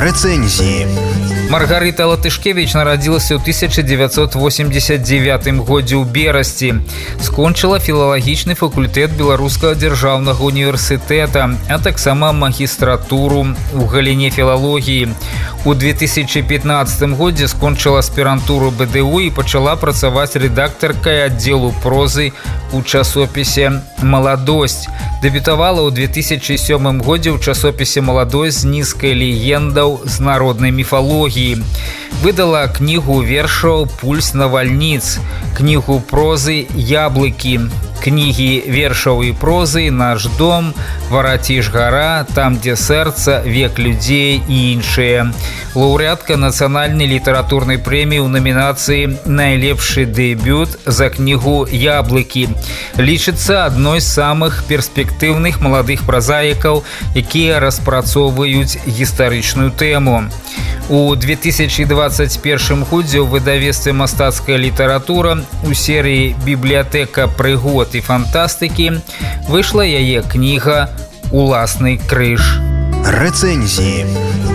Рэцэнзіі. Маргарыта Латышкевіч нарадзілася ў 1989 годзе ў Берасці. Скончыла філалагічны факультэт Беларускага дзяржаўнага універсітэта, а таксама магістратуру ў галіне філалогіі. У 2015 годзе скончыла аспірантуру БДУ і пачала працаваць рэдактаркай аддзелу прозы ў часопісе «Маладосць». Дэбютавала ў 2007 годзе ў часопісе «Маладосць» з нізкай легендаў з народнай міфалогіі. Выдала кнігу вершаў «Пульс навальніц», кнігу прозы «Яблыкі», кнігі вершаў і прозы «Наш дом», «Вараціш гара», «Там, дзе сэрца», «Век людзей» і іншыя. Лаўрэатка нацыянальнай літаратурнай прэміі ў намінацыі «Найлепшы дэбют» за кнігу «Яблыкі». Лічыцца адной з самых перспектыўных маладых празаікаў, якія распрацоўваюць гістарычную тэму. У 2021 годзе ў выдавецтве «Мастацкая літаратура» у серыі «Бібліятэка прыгод і фантастыкі» выйшла яе кніга «Уласны крыж». Рэцэнзіі.